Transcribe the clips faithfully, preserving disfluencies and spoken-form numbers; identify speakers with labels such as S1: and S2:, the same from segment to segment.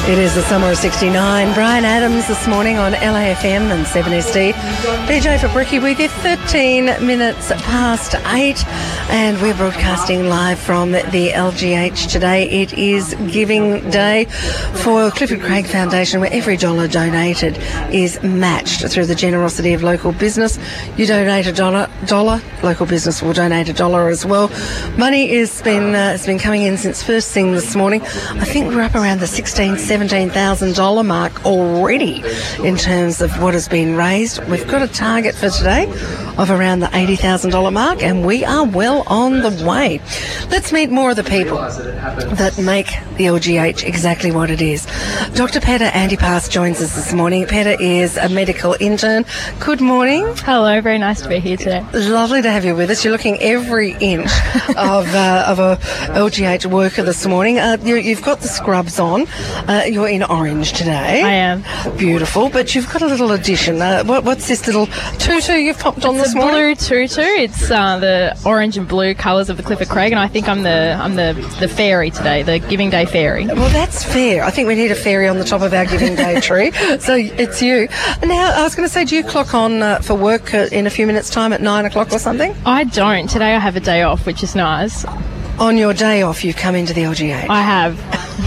S1: It is the summer of sixty-nine. Brian Adams this morning on L A F M and seven S D. B J for Bricky with you, thirteen minutes past eight. And we're broadcasting live from the L G H today. It is Giving Day for Clifford Craig Foundation, where every dollar donated is matched through the generosity of local business. You donate a dollar, dollar local business will donate a dollar as well. Money has been, uh, has been coming in since first thing this morning. I think we're up around the sixteen thousand, seventeen thousand dollars mark already in terms of what has been raised. We've got a target for today of around the eighty thousand dollars mark, and we are well on the way. Let's meet more of the people that make the L G H exactly what it is. Doctor Peta Antipas joins us this morning. Peta is a medical intern. Good morning.
S2: Hello, very nice to be here today.
S1: Lovely to have you with us. You're looking every inch of uh, of a L G H worker this morning. Uh, you, you've got the scrubs on. Uh, you're in orange today.
S2: I am.
S1: Beautiful, but you've got a little addition. Uh, what, what's this little tutu you've popped on
S2: it's
S1: this morning?
S2: Blue tutu. It's uh, the orange and blue colours of the Clifford Craig, and I think I'm the I'm the, the fairy today, the Giving Day fairy.
S1: Well, that's fair. I think we need a fairy on the top of our Giving Day tree. So it's you. Now, I was going to say, do you clock on uh, for work uh, in a few minutes' time at nine o'clock or something?
S2: I don't. Today I have a day off, which is nice.
S1: On your day off, you've come into the L G H.
S2: I have.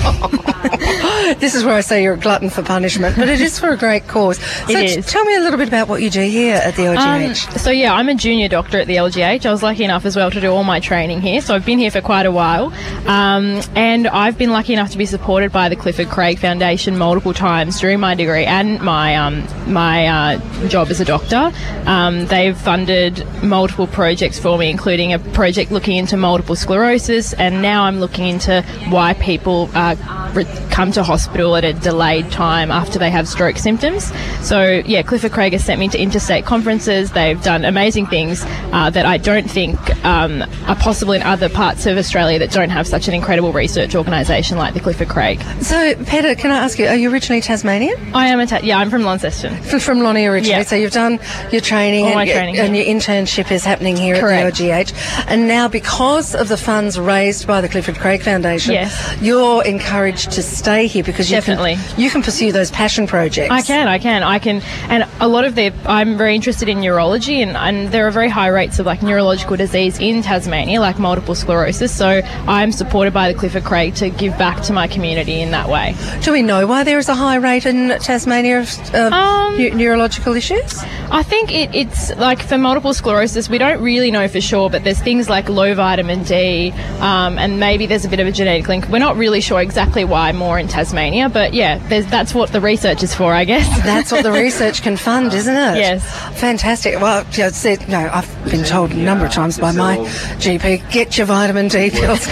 S1: This is where I say you're a glutton for punishment, but it is for a great cause. So
S2: It is.
S1: Tell me a little bit about what you do here at the L G H.
S2: Um, so yeah, I'm a junior doctor at the L G H. I was lucky enough as well to do all my training here, so I've been here for quite a while. Um, and I've been lucky enough to be supported by the Clifford Craig Foundation multiple times during my degree and my um, my uh, job as a doctor. Um, they've funded multiple projects for me, including a project looking into multiple sclerosis, and now I'm looking into why people uh, re- come to hospital at a delayed time after they have stroke symptoms. So yeah, Clifford Craig has sent me to interstate conferences. They've done amazing things uh, that I don't think um, are possible in other parts of Australia that don't have such an incredible research organisation like the Clifford Craig.
S1: So, Peta, can I ask you, are you originally Tasmanian?
S2: I am a ta- yeah, I'm from Launceston.
S1: F- From Lonnie originally.
S2: Yeah.
S1: So you've done your training,
S2: All my
S1: and,
S2: training,
S1: and
S2: yeah.
S1: your internship is happening here
S2: Correct.
S1: at the L G H. And now, because of the funds raised by the Clifford Craig Foundation,
S2: Yes.
S1: you're encouraged to stay here because you
S2: Definitely.
S1: can, you can pursue those passion projects.
S2: I can, I can, I can, and a lot of the, I'm very interested in neurology, and, and there are very high rates of like neurological disease in Tasmania, like multiple sclerosis, so I'm supported by the Clifford Craig to give back to my community in that way.
S1: Do we know why there is a high rate in Tasmania of uh,
S2: Um,
S1: ne- neurological issues?
S2: I think it, it's like for multiple sclerosis, we don't really know for sure, but there's things like low vitamin D, um, and maybe there's a bit of a genetic link. We're not really sure exactly why more in Tasmania, but yeah, there's, that's what the research is for, I guess.
S1: That's what the research can fund, isn't it?
S2: Yes.
S1: Fantastic. Well, you know, said, no, I've been told a number of times by my G P, get your vitamin D pills.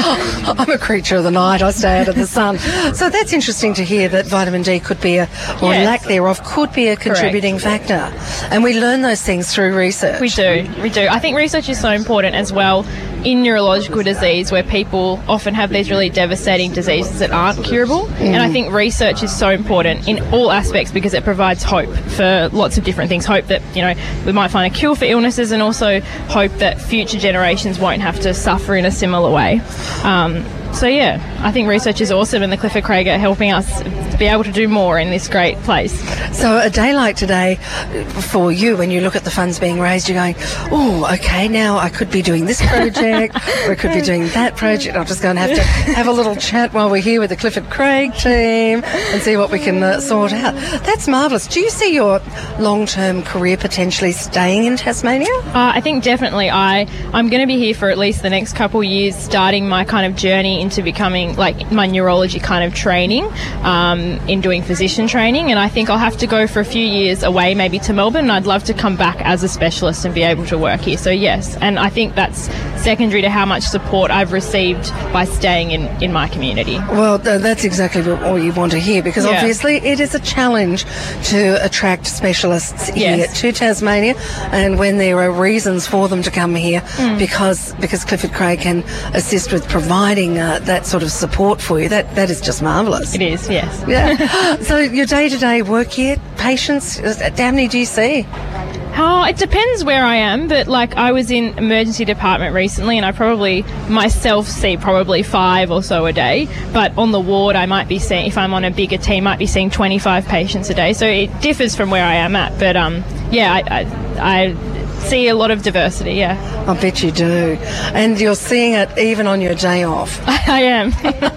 S1: I'm a creature of the night. I stay out of the sun. So that's interesting to hear that vitamin D could be a, or
S2: Yes.
S1: lack thereof, could be a contributing factor. And we learn those things through research.
S2: We do, we do. I think research is so important as well in neurological disease, where people often have these really devastating diseases that aren't curable. Mm. And I think research is so important in all aspects because it provides hope for lots of different things. Hope that, you know, we might find a cure for illnesses, and also hope that future generations won't have to suffer in a similar way. Um, So yeah, I think research is awesome, and the Clifford Craig are helping us be able to do more in this great place.
S1: So a day like today, for you, when you look at the funds being raised, you're going, oh, okay, now I could be doing this project, or I could be doing that project. I'm just going to have to have a little chat while we're here with the Clifford Craig team and see what we can uh, sort out. That's marvellous. Do you see your long-term career potentially staying in Tasmania?
S2: Uh, I think definitely. I, I'm going to be here for at least the next couple of years, starting my kind of journey into becoming like my neurology kind of training, um, in doing physician training, and I think I'll have to go for a few years away, maybe to Melbourne, and I'd love to come back as a specialist and be able to work here. So yes, and I think that's secondary to how much support I've received by staying in, in my community.
S1: Well, th- that's exactly what all you want to hear, because
S2: Yeah.
S1: obviously it is a challenge to attract specialists here
S2: Yes.
S1: to Tasmania, and when there are reasons for them to come here,
S2: Mm.
S1: because because Clifford Craig can assist with providing uh, that sort of support for you, that that is just marvellous.
S2: It is, yes.
S1: Yeah. So your day-to-day work here, patients, uh, how many do you see?
S2: Oh, it depends where I am, but like I was in emergency department recently and I probably myself see probably five or so a day, but on the ward I might be seeing, if I'm on a bigger team, might be seeing twenty-five patients a day, so it differs from where I am at, but um, yeah, I, I, I see a lot of diversity, yeah.
S1: I bet you do. And you're seeing it even on your day off.
S2: I am.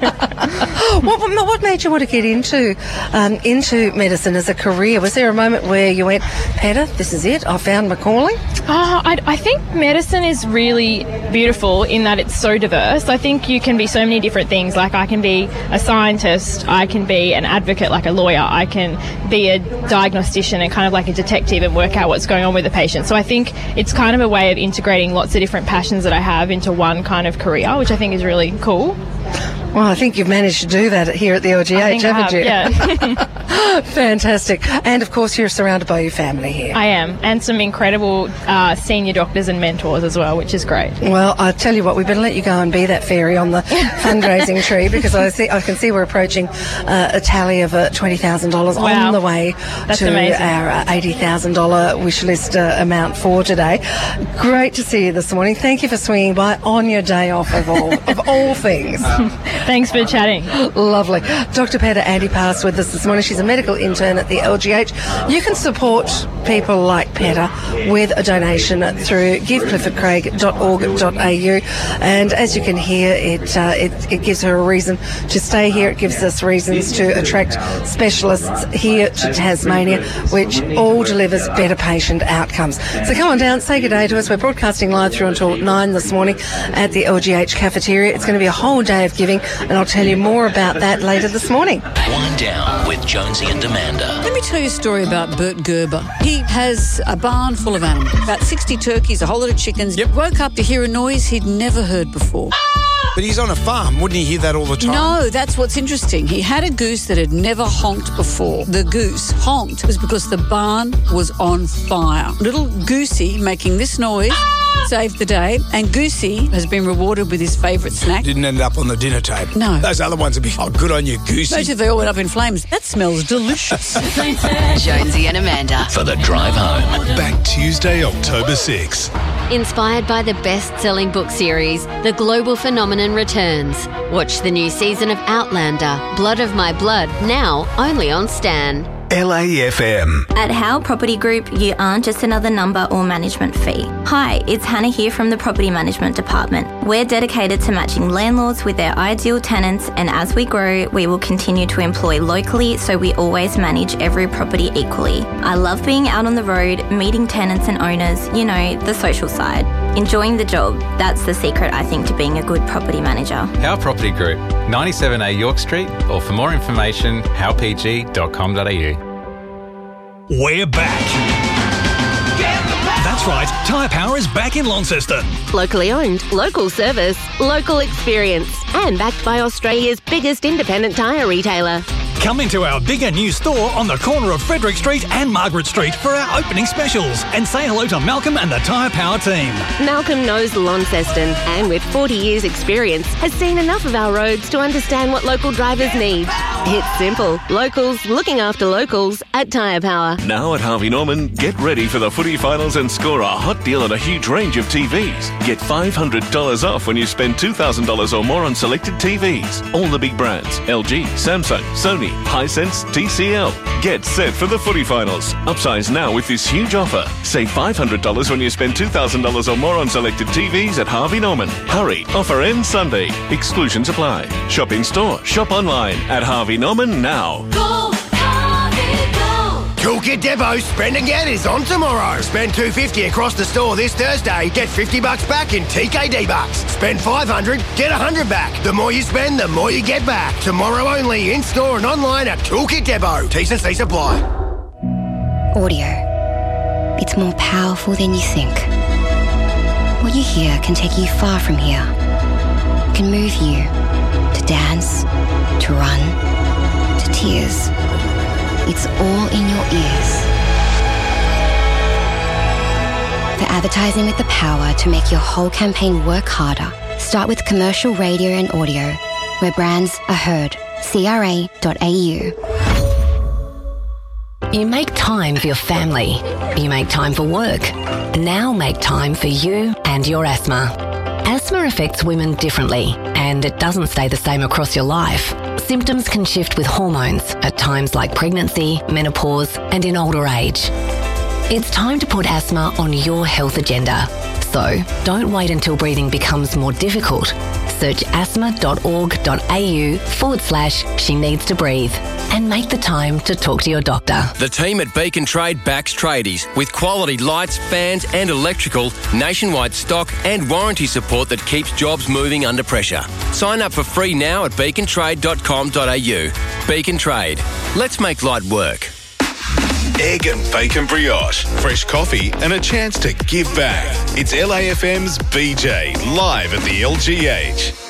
S1: what, what made you want to get into um, into medicine as a career? Was there a moment where you went, Petter, this is it, I found my calling?
S2: Oh, I, I think medicine is really beautiful in that it's so diverse. I think you can be so many different things. Like I can be a scientist, I can be an advocate like a lawyer, I can be a diagnostician and kind of like a detective and work out what's going on with the patient. So I think it's kind of a way of integrating lots of different passions that I have into one kind of career, which I think is really cool.
S1: Well, I think you've managed to do that here at the L G H, haven't you?
S2: Yeah.
S1: Fantastic. And, of course, you're surrounded by your family here.
S2: I am, and some incredible uh, senior doctors and mentors as well, which is great.
S1: Well, I tell you what, we better let you go and be that fairy on the fundraising tree, because I see I can see we're approaching uh, a tally of uh, twenty thousand dollars
S2: wow.
S1: on the way
S2: That's
S1: to
S2: amazing.
S1: our uh, eighty thousand dollars wish list uh, amount for today. Great to see you this morning. Thank you for swinging by on your day off of all, of all things.
S2: Thanks for chatting.
S1: Lovely. Doctor Petter Antipas with us this morning. She's a medical intern at the L G H. You can support people like Petter with a donation through give clifford craig dot org dot a u, and as you can hear, it, uh, it it gives her a reason to stay here. It gives us reasons to attract specialists here to Tasmania, which all delivers better patient outcomes. So come on down, say good day to us. We're broadcasting live through until nine this morning at the L G H cafeteria. It's going to be a whole day of giving, and I'll tell you more about that later this morning.
S3: Wind down with Jonesy and Amanda.
S4: Let me tell you a story about Bert Gerber. He has a barn full of animals, about sixty turkeys, a whole lot of chickens.
S5: Yep.
S4: Woke up to hear a noise he'd never heard before.
S5: But he's on a farm. Wouldn't he hear that all the time?
S4: No, that's what's interesting. He had a goose that had never honked before. The goose honked was because the barn was on fire. Little Goosey making this noise saved the day, and Goosey has been rewarded with his favourite snack.
S5: Didn't end up on the dinner table.
S4: No.
S5: Those other ones would be, oh, good on you, Goosey.
S4: Especially if they all went up in flames. That smells delicious.
S6: Jonesy and Amanda.
S3: For the drive home.
S7: Back Tuesday, October sixth.
S6: Inspired by the best-selling book series, The Global Phenomenon returns. Watch the new season of Outlander, Blood of My Blood, now only on Stan.
S7: L A F M.
S8: At Howe Property Group, you aren't just another number or management fee. Hi, it's Hannah here from the Property Management Department. We're dedicated to matching landlords with their ideal tenants, and as we grow, we will continue to employ locally so we always manage every property equally. I love being out on the road, meeting tenants and owners, you know, the social side. Enjoying the job, that's the secret, I think, to being a good property manager.
S9: Howe Property Group, ninety-seven A York Street, or for more information, howe p g dot com dot a u.
S7: We're back. That's right, Tyre Power is back in Launceston.
S6: Locally owned, local service, local experience, and backed by Australia's biggest independent tyre retailer.
S7: Come into our bigger new store on the corner of Frederick Street and Margaret Street for our opening specials, and say hello to Malcolm and the Tyre Power team.
S6: Malcolm knows Launceston, and with forty years experience, has seen enough of our roads to understand what local drivers need. It's simple. Locals looking after locals at Tyre Power.
S10: Now at Harvey Norman, get ready for the footy finals and score a hot deal on a huge range of T Vs. Get five hundred dollars off when you spend two thousand dollars or more on selected T Vs. All the big brands, L G, Samsung, Sony, Hisense, T C L. Get set for the footy finals. Upsize now with this huge offer. Save five hundred dollars when you spend two thousand dollars or more on selected T Vs at Harvey Norman. Hurry, offer ends Sunday. Exclusions apply. Shop in store, shop online at Harvey Norman now.
S11: Go, Harvey, go! Toolkit Depot Spend and Get is on tomorrow. Spend two hundred fifty dollars across the store this Thursday. Get fifty bucks back in T K D bucks. Spend five hundred dollars, get one hundred dollars back. The more you spend, the more you get back. Tomorrow only, in store and online at Toolkit Depot. T's and C's apply.
S12: Audio. It's more powerful than you think. What you hear can take you far from here. It can move you to dance, to run, to tears. It's all in your ears. For advertising with the power to make your whole campaign work harder, start with commercial radio and audio, where brands are heard. C R A dot A U.
S13: You make time for your family. You make time for work. Now make time for you and your asthma. Asthma affects women differently, and it doesn't stay the same across your life. Symptoms can shift with hormones at times like pregnancy, menopause, and in older age. It's time to put asthma on your health agenda. So don't wait until breathing becomes more difficult. Search asthma.org.au forward slash she needs to breathe and make the time to talk to your doctor.
S14: The team at Beacon Trade backs tradies with quality lights, fans and electrical, nationwide stock and warranty support that keeps jobs moving under pressure. Sign up for free now at beacon trade dot com dot a u. Beacon Trade. Let's make light work.
S15: Egg and bacon brioche, fresh coffee and a chance to give back. It's L A F M's B J, live at the L G H.